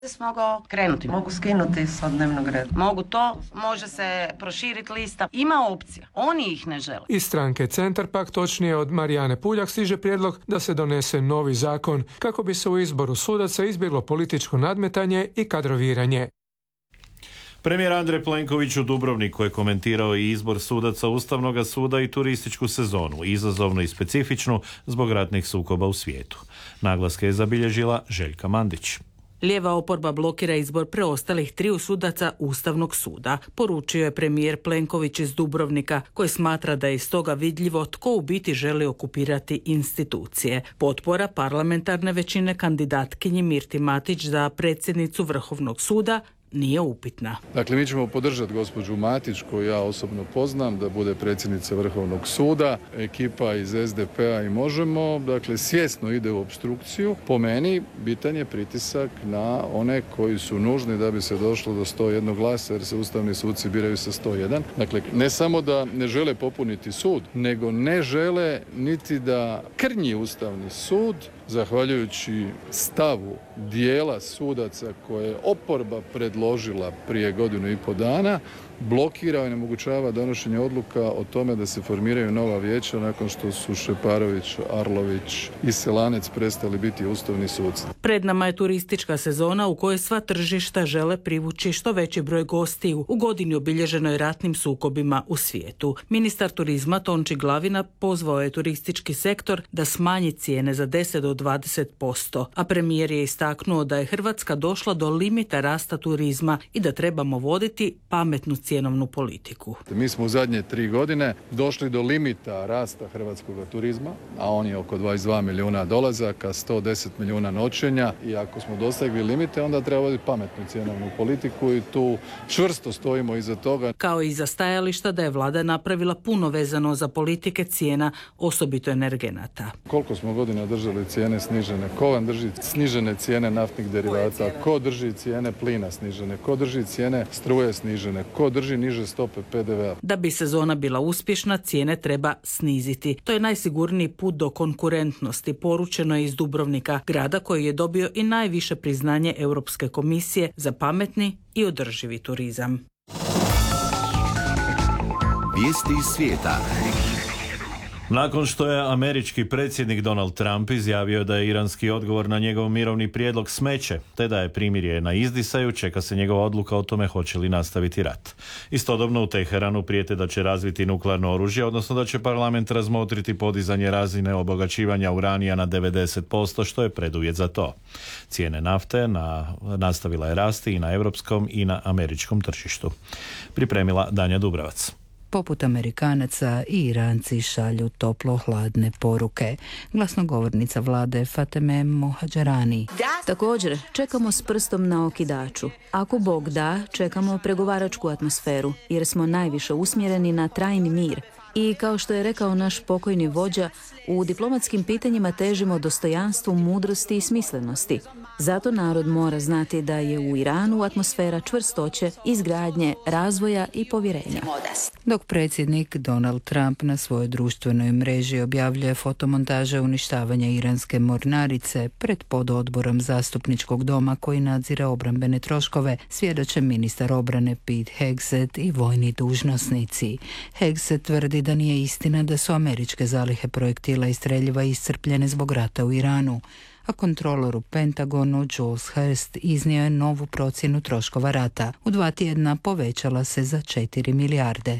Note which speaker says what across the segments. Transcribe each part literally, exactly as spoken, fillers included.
Speaker 1: Mogao krenuti,
Speaker 2: Mogu skinuti sa dnevnog reda.
Speaker 1: mogu to, može se proširiti lista, ima opcija, oni ih ne žele.
Speaker 3: Iz stranke Centar pak, točnije od Marijane Puljak, stiže prijedlog da se donese novi zakon kako bi se u izboru sudaca izbjeglo političko nadmetanje i kadroviranje.
Speaker 4: Premijer Andrej Plenković u Dubrovniku je komentirao i izbor sudaca Ustavnog suda i turističku sezonu, izazovnu i specifičnu zbog ratnih sukoba u svijetu. Naglaske je zabilježila Željka Mandić.
Speaker 5: Lijeva oporba blokira izbor preostalih triju sudaca Ustavnog suda, poručio je premijer Plenković iz Dubrovnika, koji smatra da je iz toga vidljivo tko u biti želi okupirati institucije. Potpora parlamentarne većine kandidatkinji Mirti Matić za predsjednicu Vrhovnog suda nije upitna.
Speaker 6: Dakle, mi ćemo podržati gospođu Matić, koju ja osobno poznam, da bude predsjednica Vrhovnog suda. Ekipa iz es de pe a i Možemo, dakle, svjesno ide u opstrukciju. Po meni, bitan je pritisak na one koji su nužni da bi se došlo do sto jednog glasa, jer se ustavni suci biraju sa sto jedan. Dakle, ne samo da ne žele popuniti sud, nego ne žele niti da krnji ustavni sud, zahvaljujući stavu dijela sudaca koje je oporba predložila prije godinu i po dana, blokira i onemogućava donošenje odluka o tome da se formiraju nova vijeća nakon što su Šeparović, Arlović i Selanec prestali biti ustavni suci.
Speaker 5: Pred nama je turistička sezona u kojoj sva tržišta žele privući što veći broj gostiju u godini obilježenoj ratnim sukobima u svijetu. Ministar turizma Tonči Glavina pozvao je turistički sektor da smanji cijene za deset do dvadeset posto, a premijer je istaknuo da je Hrvatska došla do limita rasta turizma i da trebamo voditi pametnu cjenovnu politiku.
Speaker 6: Mi smo u zadnje tri godine došli do limita rasta hrvatskog turizma, a on je oko dvadeset dva milijuna dolazaka, sto deset milijuna noćenja, i ako smo dosegli limite, onda treba voditi pametnu cjenovnu politiku i tu čvrsto stojimo iza toga.
Speaker 5: Kao i za stajališta da je vlada napravila puno vezano za politike cijena, osobito energenata.
Speaker 6: Koliko smo godina držali cijene snižene? Ko vam drži snižene cijene naftnih derivata? Ko drži cijene plina snižene? Ko drži cijene struje snižene? Ko drži niže stope pe de ve a?
Speaker 5: Da bi sezona bila uspješna, cijene treba sniziti. To je najsigurniji put do konkurentnosti, poručeno je iz Dubrovnika, grada koji je dobio i najviše priznanje Europske komisije za pametni i održivi turizam.
Speaker 7: Vijesti iz svijeta.
Speaker 4: Nakon što je američki predsjednik Donald Trump izjavio da je iranski odgovor na njegov mirovni prijedlog smeće, te da je primirje na izdisaju, čeka se njegova odluka o tome hoće li nastaviti rat. Istodobno u Teheranu prijete da će razviti nuklearno oružje, odnosno da će parlament razmotriti podizanje razine obogaćivanja uranija na devedeset posto, što je preduvjet za to. Cijene nafte na, nastavila je rasti i na europskom i na američkom tržištu. Pripremila Danja Dubravac.
Speaker 8: Poput Amerikanaca i Iranci šalju toplo-hladne poruke. Glasnogovornica vlade Fateme Mohađarani.
Speaker 9: Također, čekamo s prstom na okidaču. Ako Bog da, čekamo pregovaračku atmosferu, jer smo najviše usmjereni na trajni mir. I kao što je rekao naš pokojni vođa, u diplomatskim pitanjima težimo dostojanstvu, mudrosti i smislenosti. Zato narod mora znati da je u Iranu atmosfera čvrstoće, izgradnje, razvoja i povjerenja.
Speaker 8: Dok predsjednik Donald Trump na svojoj društvenoj mreži objavljuje fotomontaže uništavanja iranske mornarice pred pododborom zastupničkog doma koji nadzire obrambene troškove, svjedoče ministar obrane Pete Hegseth i vojni dužnosnici. Hegseth tvrdi da nije istina da su američke zalihe projektila i streljiva iscrpljene zbog rata u Iranu, a kontrolor u Pentagonu Jules Hurst iznio je novu procjenu troškova rata. U dva tjedna povećala se za četiri milijarde.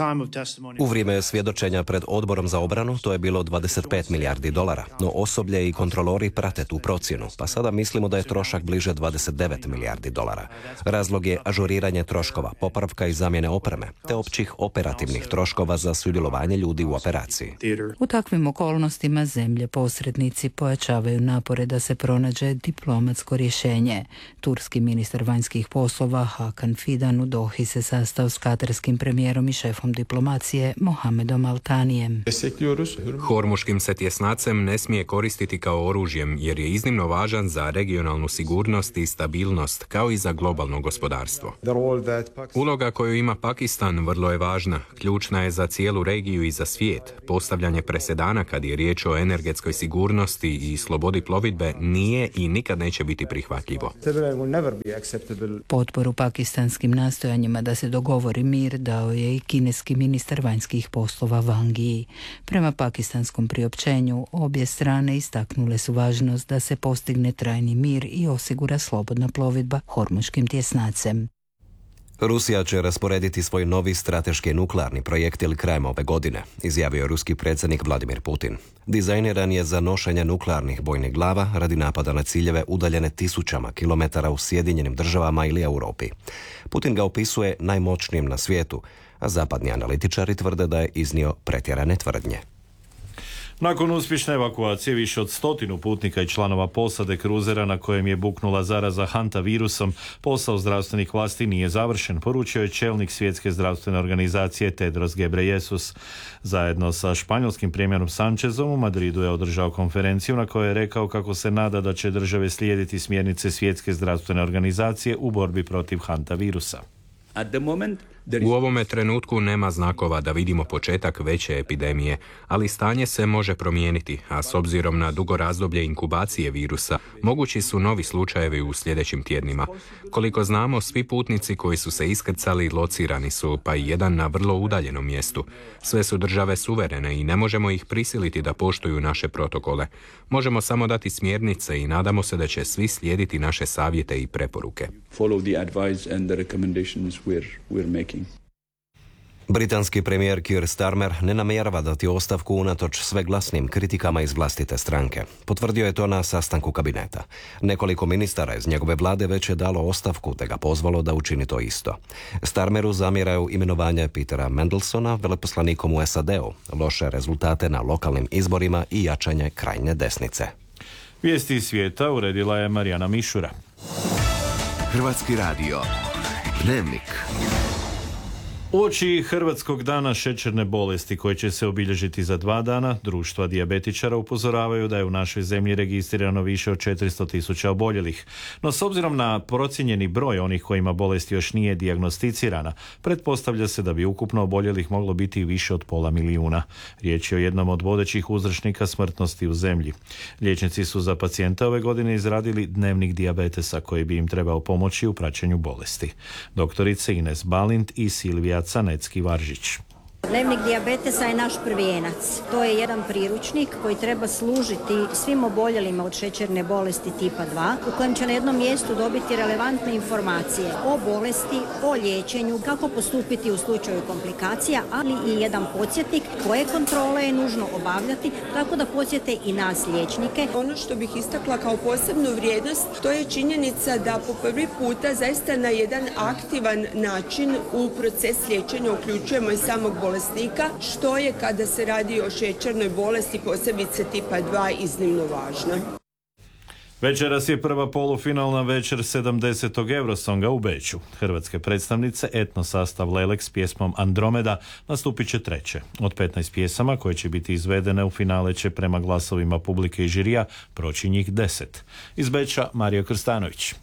Speaker 10: U vrijeme svjedočenja pred odborom za obranu to je bilo dvadeset pet milijardi dolara, no osoblje i kontrolori prate tu procjenu, pa sada mislimo da je trošak bliže dvadeset devet milijardi dolara. Razlog je ažuriranje troškova, popravka i zamjene opreme, te općih operativnih troškova za sudjelovanje ljudi u operaciji.
Speaker 8: U takvim okolnostima zemlje posrednici pojačavaju napor da se pronađe diplomatsko rješenje. Turski ministar vanjskih poslova Hakan Fidan u Dohi se sastao s katarskim premijerom i šefom diplomacije Mohamedom Altanijem.
Speaker 11: Hormuškim se tjesnacem ne smije koristiti kao oružjem jer je iznimno važan za regionalnu sigurnost i stabilnost kao i za globalno gospodarstvo. Uloga koju ima Pakistan vrlo je važna. Ključna je za cijelu regiju i za svijet. Postavljanje presedana kad je riječ o energetskoj sigurnosti i slobodi plovidbe plovidbe nije i nikad neće biti prihvatljivo.
Speaker 8: Potporu pakistanskim nastojanjima da se dogovori mir dao je i kineski ministar vanjskih poslova Wang Yi. Prema pakistanskom priopćenju, obje strane istaknule su važnost da se postigne trajni mir i osigura slobodna plovidba hormuškim tjesnacem.
Speaker 10: Rusija će rasporediti svoj novi strateški nuklearni projektil krajem ove godine, izjavio je ruski predsjednik Vladimir Putin. Dizajniran je za nošenje nuklearnih bojnih glava radi napada na ciljeve udaljene tisućama kilometara u Sjedinjenim državama ili Europi. Putin ga opisuje najmoćnijim na svijetu, a zapadni analitičari tvrde da je iznio pretjerane tvrdnje.
Speaker 4: Nakon uspješne evakuacije više od stotinu putnika i članova posade kruzera na kojem je buknula zaraza hantavirusom, posao zdravstvenih vlasti nije završen, poručio je čelnik Svjetske zdravstvene organizacije Tedros Ghebreyesus. Zajedno sa španjolskim premijerom Sanchezom u Madridu je održao konferenciju na kojoj je rekao kako se nada da će države slijediti smjernice Svjetske zdravstvene organizacije u borbi protiv hantavirusa.
Speaker 11: At the moment, U ovome trenutku nema znakova da vidimo početak veće epidemije, ali stanje se može promijeniti, a s obzirom na dugo razdoblje inkubacije virusa, mogući su novi slučajevi u sljedećim tjednima. Koliko znamo, svi putnici koji su se iskrcali locirani su, pa i jedan na vrlo udaljenom mjestu. Sve su države suverene i ne možemo ih prisiliti da poštuju naše protokole. Možemo samo dati smjernice i nadamo se da će svi slijediti naše savjete i preporuke.
Speaker 12: Follow the advice and the recommendations we're, we're making.
Speaker 10: Britanski premijer Keir Starmer ne namjerava dati ostavku unatoč sve glasnim kritikama iz vlastite stranke. Potvrdio je to na sastanku kabineta. Nekoliko ministara iz njegove vlade već je dalo ostavku te ga pozvalo da učini to isto. Starmeru zamjeraju imenovanje Petera Mandelsona veleposlanikom u S A D-u, loše rezultate na lokalnim izborima i jačanje krajnje desnice.
Speaker 4: Vijesti iz svijeta uredila je Marijana Mišura.
Speaker 7: Hrvatski radio. Dnevnik.
Speaker 4: Uoči Hrvatskog dana šećerne bolesti koji će se obilježiti za dva dana, društva dijabetičara upozoravaju da je u našoj zemlji registrirano više od četiristo tisuća oboljelih. No s obzirom na procijenjeni broj onih kojima bolest još nije dijagnosticirana, pretpostavlja se da bi ukupno oboljelih moglo biti više od pola milijuna. Riječ je o jednom od vodećih uzročnika smrtnosti u zemlji. Liječnici su za pacijenta ove godine izradili dnevnik dijabetesa koji bi im trebao pomoći u praćenju bolesti. Doktorice Ines Balint i Silvija Canecki-Varžić.
Speaker 13: Dnevnik dijabetesa je naš prvijenac. To je jedan priručnik koji treba služiti svim oboljelima od šećerne bolesti tipa dva, u kojem će na jednom mjestu dobiti relevantne informacije o bolesti, o liječenju, kako postupiti u slučaju komplikacija, ali i jedan podsjetnik koje kontrole je nužno obavljati, tako da podsjete i nas liječnike.
Speaker 14: Ono što bih istakla kao posebnu vrijednost, to je činjenica da po prvi puta zaista na jedan aktivan način u proces liječenja uključujemo i samog bolesnika, što je kada se radi o šećernoj bolesti, posebice tipa dva, iznimno važno.
Speaker 4: Večeras je prva polufinalna večer sedamdesetog Eurosonga u Beču. Hrvatske predstavnice etno sastav Lelek s pjesmom Andromeda nastupit će treće. Od petnaest pjesama koje će biti izvedene u finale će prema glasovima publike i žirija proći njih deset. Iz Beča Mario Krstanović.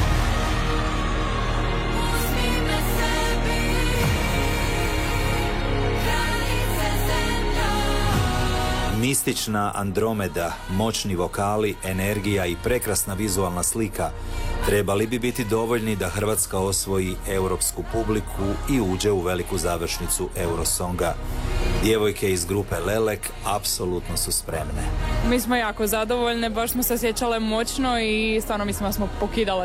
Speaker 15: Mistična Andromeda, moćni vokali, energija i prekrasna vizualna slika trebali bi biti dovoljni da Hrvatska osvoji europsku publiku i uđe u veliku završnicu Eurosonga. Djevojke iz grupe Lelek apsolutno su spremne.
Speaker 16: Mi smo jako zadovoljne, baš smo se osjećale moćno i stvarno mislim da smo pokidale.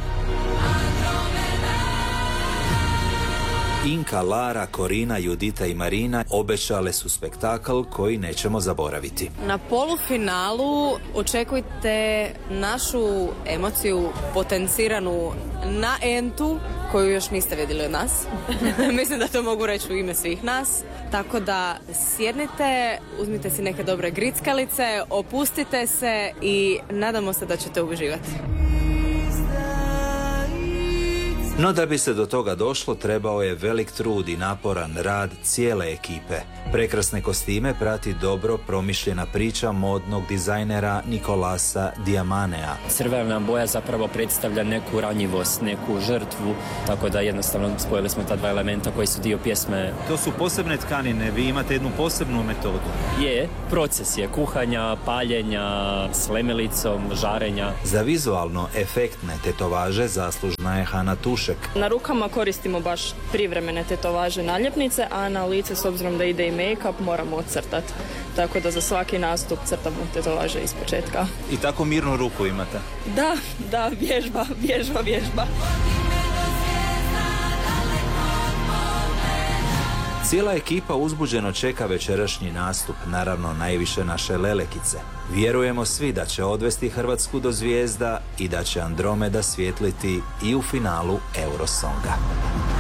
Speaker 15: Inka, Lara, Korina, Judita i Marina obećale su spektakl koji nećemo zaboraviti.
Speaker 17: Na polufinalu očekujte našu emociju potenciranu na entu koju još niste vidjeli od nas. Mislim da to mogu reći u ime svih nas. Tako da sjednite, uzmite si neke dobre grickalice, opustite se i nadamo se da ćete uživati.
Speaker 15: No da bi se do toga došlo, trebao je velik trud i naporan rad cijele ekipe. Prekrasne kostime prati dobro promišljena priča modnog dizajnera Nikolasa Diamanea.
Speaker 18: Crvena boja zapravo predstavlja neku ranjivost, neku žrtvu, tako da jednostavno spojili smo ta dva elementa koji su dio pjesme.
Speaker 15: To su posebne tkanine, vi imate jednu posebnu metodu.
Speaker 18: Je, proces je kuhanja, paljenja, s lemelicom, žarenja.
Speaker 15: Za vizualno efektne tetovaže zaslužna je Hana Tušek.
Speaker 19: Na rukama koristimo baš privremene tetovaže naljepnice, a na lice, s obzirom da ide i make-up, moramo ocrtati. Tako da za svaki nastup crtamo tetovaže iz početka.
Speaker 15: I tako mirnu ruku imate?
Speaker 19: Da, da, vježba, vježba, vježba.
Speaker 15: Cijela ekipa uzbuđeno čeka večerašnji nastup, naravno najviše naše lelekice. Vjerujemo svi da će odvesti Hrvatsku do zvijezda i da će Andromeda svjetliti i u finalu Eurosonga.